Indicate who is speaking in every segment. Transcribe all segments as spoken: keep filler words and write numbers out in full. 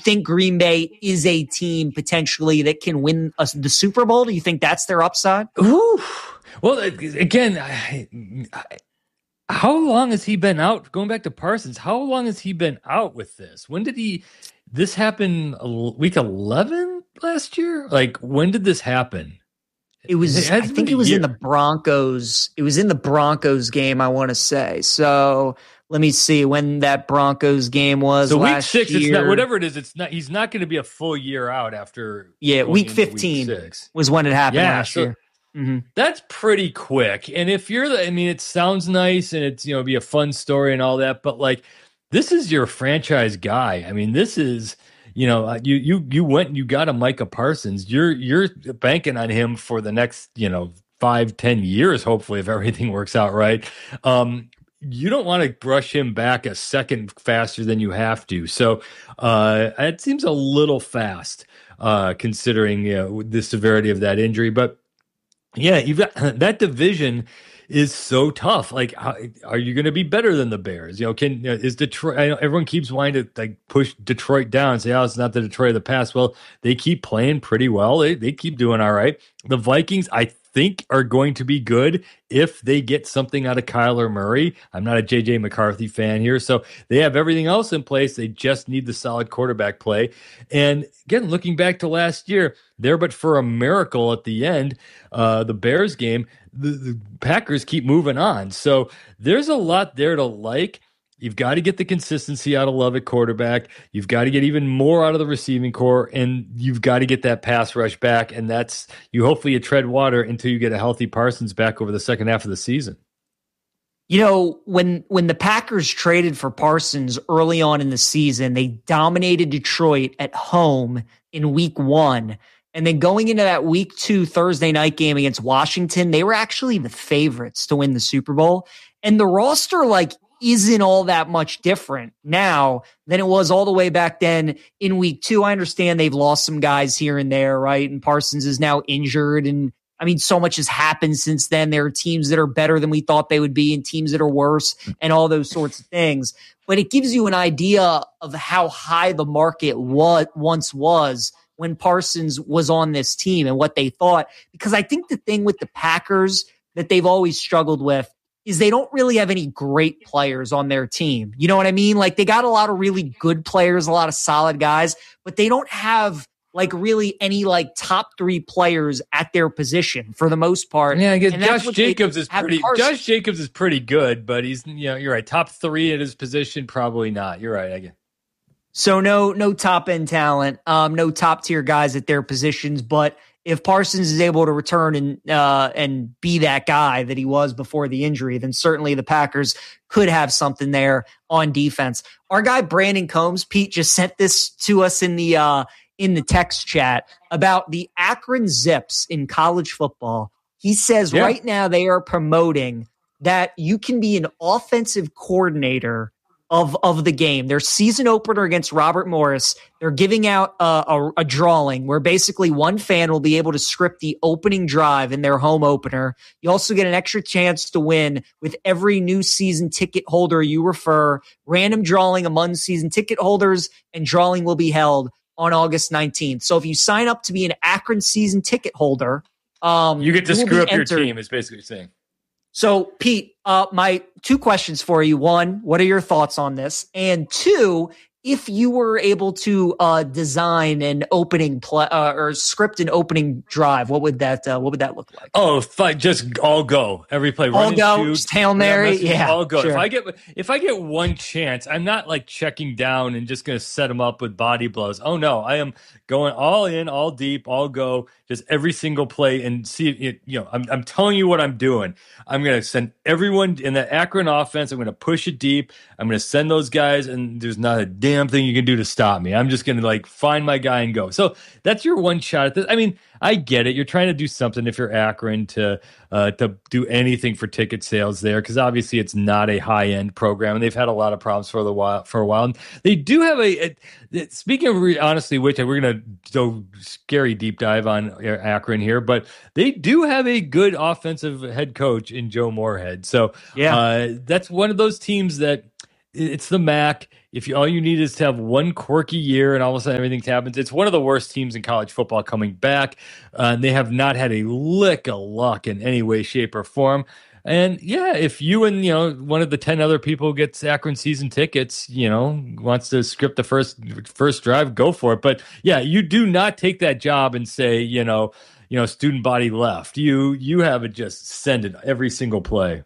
Speaker 1: think Green Bay is a team potentially that can win a, the Super Bowl? Do you think that's their upside?
Speaker 2: Ooh. Well, again, I, I, how long has he been out? Going back to Parsons, how long has he been out with this? When did he? This happened week eleven last year. Like, when did this happen?
Speaker 1: It was. It I think it was year. in the Broncos. It was in the Broncos game, I want to say. So let me see when that Broncos game was.
Speaker 2: So week
Speaker 1: last
Speaker 2: six,
Speaker 1: year.
Speaker 2: It's not whatever it is. It's not. He's not going to be a full year out after.
Speaker 1: Yeah, week fifteen week was when it happened
Speaker 2: yeah,
Speaker 1: last
Speaker 2: so
Speaker 1: year. Mm-hmm.
Speaker 2: That's pretty quick. And if you're the, I mean, it sounds nice and it's, you know, be a fun story and all that, but like, this is your franchise guy. I mean, this is, you know, you you you went and you got a Micah Parsons. You're you're banking on him for the next, you know, five, ten years, hopefully, if everything works out right. Um, you don't want to brush him back a second faster than you have to. So uh, it seems a little fast, uh, considering, you know, the severity of that injury. But yeah, you've got that division is so tough. Like, how, are you going to be better than the Bears? You know, can is Detroit? I know everyone keeps wanting to like push Detroit down and say, "Oh, it's not the Detroit of the past." Well, they keep playing pretty well. They they keep doing all right. The Vikings, I think, are going to be good if they get something out of Kyler Murray. I'm not a J J McCarthy fan here, so they have everything else in place. They just need the solid quarterback play. And again, looking back to last year, there but for a miracle at the end, uh, the Bears game, the, the Packers keep moving on. So there's a lot there to like. You've got to get the consistency out of Love at quarterback. You've got to get even more out of the receiving core, and you've got to get that pass rush back. And that's you. Hopefully, you tread water until you get a healthy Parsons back over the second half of the season.
Speaker 1: You know, when when the Packers traded for Parsons early on in the season, they dominated Detroit at home in week one. And then going into that week two Thursday night game against Washington, they were actually the favorites to win the Super Bowl. And the roster, like, isn't all that much different now than it was all the way back then in week two. I understand they've lost some guys here and there, right? And Parsons is now injured. And I mean, so much has happened since then. There are teams that are better than we thought they would be and teams that are worse and all those sorts of things. But it gives you an idea of how high the market was, once was when Parsons was on this team and what they thought. Because I think the thing with the Packers that they've always struggled with is they don't really have any great players on their team. You know what I mean? Like, they got a lot of really good players, a lot of solid guys, but they don't have like really any like top three players at their position for the most part.
Speaker 2: Yeah, I guess Josh Jacobs is pretty, Josh Jacobs is pretty good, but he's, you know, you're right. Top three at his position, probably not. You're right. I guess.
Speaker 1: So no, no top end talent, um, no top tier guys at their positions. But if Parsons is able to return and uh, and be that guy that he was before the injury, then certainly the Packers could have something there on defense. Our guy Brandon Combs, Pete, just sent this to us in the uh, in the text chat about the Akron Zips in college football. He says yeah. right now they are promoting that you can be an offensive coordinator of of the game. Their season opener against Robert Morris, they're giving out a, a, a drawing where basically one fan will be able to script the opening drive in their home opener. You also get an extra chance to win with every new season ticket holder you refer. Random drawing among season ticket holders, and drawing will be held on August nineteenth. So if you sign up to be an Akron season ticket holder, um,
Speaker 2: you get to screw up entered. Your team, is basically what you're saying.
Speaker 1: So, Pete, uh, my two questions for you. One, what are your thoughts on this? And two, if you were able to uh, design an opening play uh, or script an opening drive, what would that uh, what would that look like?
Speaker 2: Oh, fight, just all go every play,
Speaker 1: all go, just Hail Mary, yeah,
Speaker 2: all go.
Speaker 1: Sure.
Speaker 2: If I get if I get one chance, I'm not like checking down and just going to set them up with body blows. Oh no, I am going all in, all deep, all go, just every single play and see it. You know, I'm I'm telling you what I'm doing. I'm going to send everyone in the Akron offense. I'm going to push it deep. I'm going to send those guys, and there's not a damn thing you can do to stop me. I'm just going to like find my guy and go. So that's your one shot at this. I mean, I get it. You're trying to do something if you're Akron to uh, to do anything for ticket sales there, because obviously it's not a high end program, and they've had a lot of problems for the while for a while. And they do have a, a speaking of re, honestly, which we're going to do scary deep dive on Akron here, but they do have a good offensive head coach in Joe Moorhead. So
Speaker 1: yeah,
Speaker 2: uh, that's one of those teams that it's the M A C. If you, all you need is to have one quirky year and all of a sudden everything happens, it's one of the worst teams in college football coming back. Uh, and they have not had a lick of luck in any way, shape, or form. And yeah, if you and, you know, one of the ten other people who gets Akron season tickets, you know, wants to script the first first drive, go for it. But yeah, you do not take that job and say, you know, you know, student body left. You you have it just send it every single play.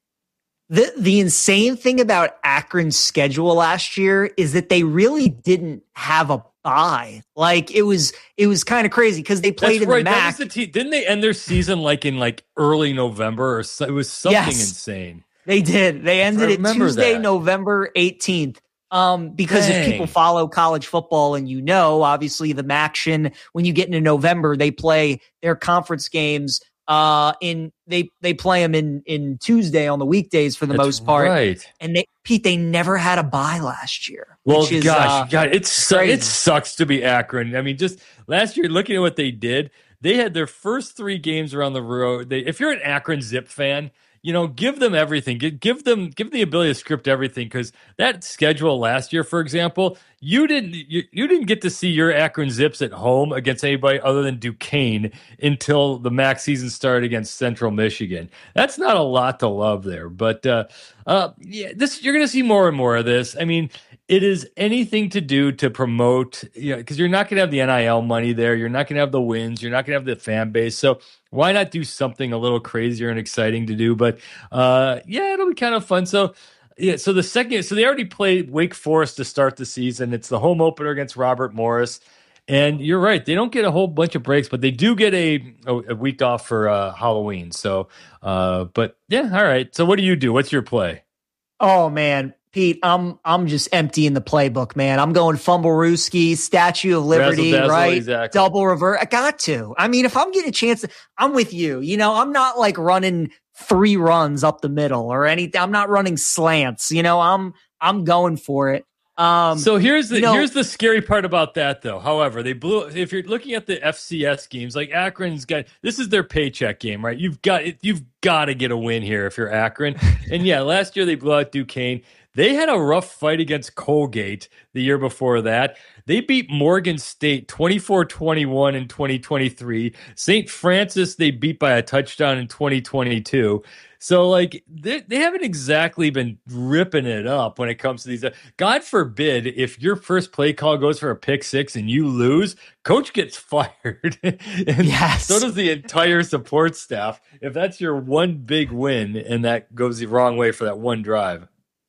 Speaker 1: The the insane thing about Akron's schedule last year is that they really didn't have a bye. Like it was it was kind of crazy because they played That's in right. the M A C.
Speaker 2: That was the te- didn't they end their season like in like early November or so? It was something yes, insane.
Speaker 1: They did. They ended it Tuesday, that. November eighteenth. Um, because Dang. if people follow college football and you know, obviously the MACtion, when you get into November, they play their conference games uh in they they play them in in Tuesday on the weekdays for the
Speaker 2: That's
Speaker 1: most part,
Speaker 2: right?
Speaker 1: And they, Pete, they never had a bye last year.
Speaker 2: Well,
Speaker 1: is,
Speaker 2: gosh,
Speaker 1: uh,
Speaker 2: God, it su- it sucks to be Akron. I mean, just last year, looking at what they did, they had their first three games around the road. They, if you're an Akron Zip fan, you know, give them everything. Give, give them give them the ability to script everything, because that schedule last year, for example, you didn't you, you didn't get to see your Akron Zips at home against anybody other than Duquesne until the M A C season started against Central Michigan. That's not a lot to love there, but uh, uh, yeah, this you're going to see more and more of this. I mean, it is anything to do to promote, you know, because you're not going to have the N I L money there. You're not going to have the wins. You're not going to have the fan base. So why not do something a little crazier and exciting to do? But uh, yeah, it'll be kind of fun. So yeah, so the second, so they already played Wake Forest to start the season. It's the home opener against Robert Morris. And you're right, they don't get a whole bunch of breaks, but they do get a a, a week off for uh, Halloween. So, uh, but yeah, all right. So what do you do? What's your play?
Speaker 1: Oh man, Pete, I'm I'm just emptying the playbook, man. I'm going Fumblerooski, Statue of Liberty,
Speaker 2: Razzle, dazzle,
Speaker 1: right?
Speaker 2: Exactly.
Speaker 1: Double revert. I got to. I mean, if I'm getting a chance, to, I'm with you. You know, I'm not like running three runs up the middle or anything. I'm not running slants. You know, I'm I'm going for it. Um,
Speaker 2: so here's the
Speaker 1: you know,
Speaker 2: here's the scary part about that, though. However, they blew. If you're looking at the F C S games, like Akron's got, this is their paycheck game, right? You've got you've got to get a win here if you're Akron. And yeah, last year they blew out Duquesne. They had a rough fight against Colgate the year before that. They beat Morgan State twenty-four twenty-one in twenty twenty-three. Saint Francis they beat by a touchdown in twenty twenty-two. So, like, they, they haven't exactly been ripping it up when it comes to these. God forbid if your first play call goes for a pick six and you lose, coach gets fired. And
Speaker 1: yes.
Speaker 2: So does the entire support staff. If that's your one big win and that goes the wrong way for that one drive.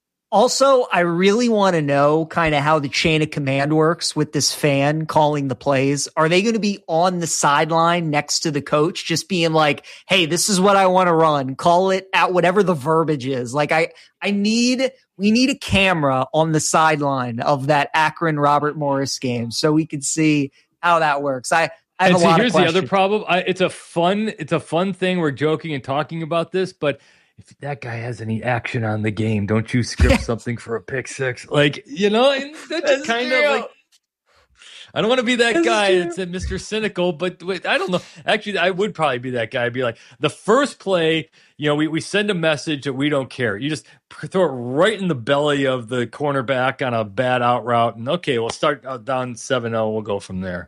Speaker 1: Also, I really want to know kind of how the chain of command works with this fan calling the plays. Are they going to be on the sideline next to the coach, just being like, hey, this is what I want to run. Call it at whatever the verbiage is. Like I, I need, we need a camera on the sideline of that Akron Robert Morris game so we could see how that works. I, I have
Speaker 2: and
Speaker 1: a
Speaker 2: see,
Speaker 1: lot
Speaker 2: here's
Speaker 1: of questions.
Speaker 2: the other problem. I, it's a fun, it's a fun thing. We're joking and talking about this, but if that guy has any action on the game, don't you script something for a pick six? Like, you know, and that's just kind true. of like, I don't want to be that
Speaker 1: that's
Speaker 2: guy
Speaker 1: true.
Speaker 2: that's a Mister Cynical, but wait, I don't know. Actually, I would probably be that guy. I'd be like, the first play, you know, we, we send a message that we don't care. You just throw it right in the belly of the cornerback on a bad out route. And okay, we'll start down seven oh. We'll go from there.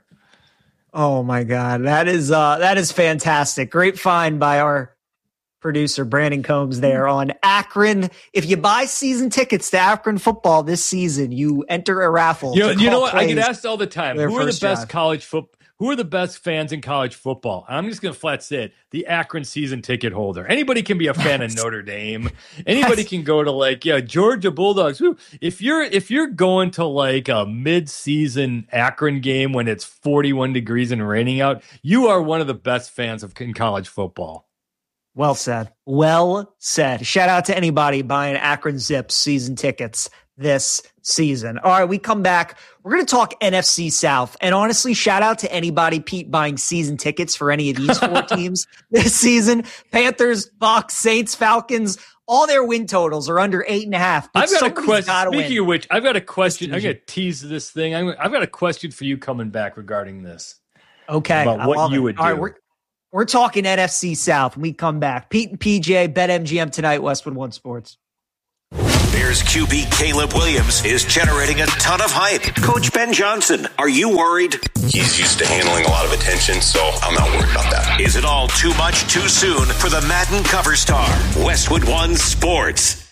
Speaker 1: Oh my God. That is, uh, that is fantastic. Great find by our producer Brandon Combs there on Akron. If you buy season tickets to Akron football this season, you enter a raffle.
Speaker 2: You know, you know what? I get asked all the time, who are the best
Speaker 1: drive.
Speaker 2: college football? Who are the best fans in college football? And I'm just going to flat say it, the Akron season ticket holder. Anybody can be a fan of Notre Dame. Anybody can go to like, yeah, Georgia Bulldogs. If you're, if you're going to like a mid-season Akron game when it's forty-one degrees and raining out, you are one of the best fans of in college football.
Speaker 1: Well said. Well said. Shout out to anybody buying Akron Zips season tickets this season. All right, we come back. We're going to talk N F C South. And honestly, shout out to anybody, Pete, buying season tickets for any of these four teams this season. Panthers, Bucks, Saints, Falcons, all their win totals are under eight and a half.
Speaker 2: I've got a question. Speaking
Speaker 1: win.
Speaker 2: of which, I've got a question. I'm going to tease this thing. I'm, I've got a question for you coming back regarding this.
Speaker 1: Okay.
Speaker 2: About what you it. would do.
Speaker 1: All right, we're, We're talking N F C South when we come back. Pete and P J, BetMGM tonight, Westwood One Sports.
Speaker 3: Bears Q B Caleb Williams is generating a ton of hype. Coach Ben Johnson, are you worried?
Speaker 4: He's used to handling a lot of attention, so I'm not worried about that.
Speaker 3: Is it all too much too soon for the Madden cover star? Westwood One Sports.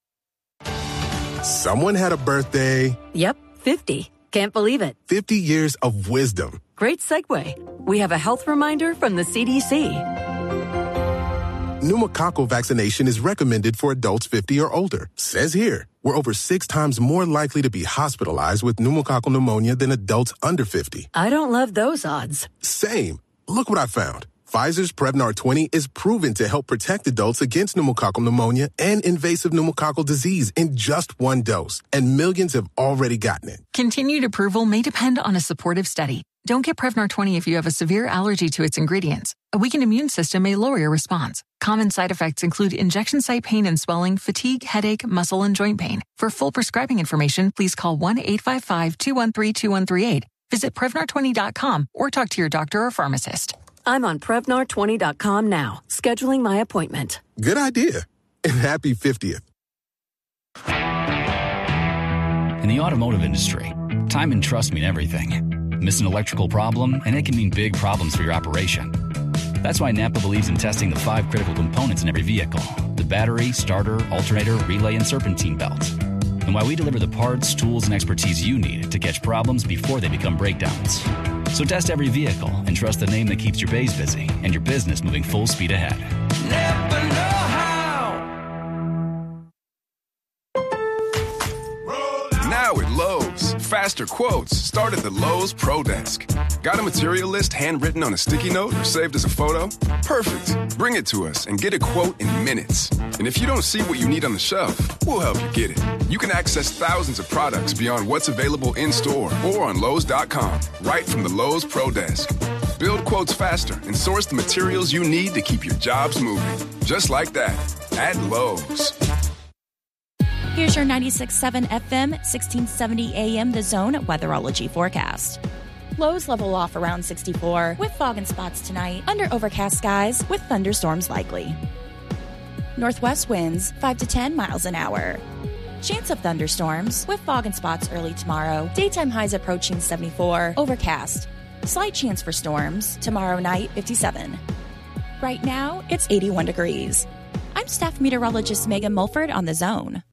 Speaker 5: Someone had a birthday.
Speaker 6: Yep, fifty. Can't believe it.
Speaker 5: fifty years of wisdom.
Speaker 6: Great segue. We have a health reminder from the C D C.
Speaker 5: Pneumococcal vaccination is recommended for adults fifty or older. Says here, we're over six times more likely to be hospitalized with pneumococcal pneumonia than adults under fifty.
Speaker 6: I don't love those odds.
Speaker 5: Same. Look what I found. Pfizer's Prevnar twenty is proven to help protect adults against pneumococcal pneumonia and invasive pneumococcal disease in just one dose, and millions have already gotten it.
Speaker 7: Continued approval may depend on a supportive study. Don't get Prevnar twenty if you have a severe allergy to its ingredients. A weakened immune system may lower your response. Common side effects include injection site pain and swelling, fatigue, headache, muscle, and joint pain. For full prescribing information, please call one eight five five, two one three, two one three eight. Visit Prevnar twenty dot com or talk to your doctor or pharmacist.
Speaker 6: I'm on Prevnar twenty dot com now, scheduling my appointment.
Speaker 5: Good idea. And happy fiftieth.
Speaker 8: In the automotive industry, time and trust mean everything. Miss an electrical problem, and it can mean big problems for your operation. That's why Napa believes in testing the five critical components in every vehicle: the battery, starter, alternator, relay, and serpentine belts. And why we deliver the parts, tools, and expertise you need to catch problems before they become breakdowns. So test every vehicle and trust the name that keeps your bays busy and your business moving full speed ahead.
Speaker 9: Never know how.
Speaker 10: Now at Lowe's, faster quotes start at the Lowe's Pro Desk. Got a material list handwritten on a sticky note or saved as a photo? Perfect. Bring it to us and get a quote in minutes. And if you don't see what you need on the shelf, we'll help you get it. You can access thousands of products beyond what's available in-store or on Lowe's dot com, right from the Lowe's Pro Desk. Build quotes faster and source the materials you need to keep your jobs moving. Just like that, at Lowe's.
Speaker 11: Here's your ninety-six point seven F M, sixteen seventy A M The Zone weatherology forecast. Lows level off around sixty-four with fog and spots tonight under overcast skies with thunderstorms likely. Northwest winds five to ten miles an hour. Chance of thunderstorms with fog and spots early tomorrow. Daytime highs approaching seventy-four. Overcast. Slight chance for storms. Tomorrow night, fifty-seven. Right now, it's eighty-one degrees. I'm staff meteorologist Megan Mulford on The Zone.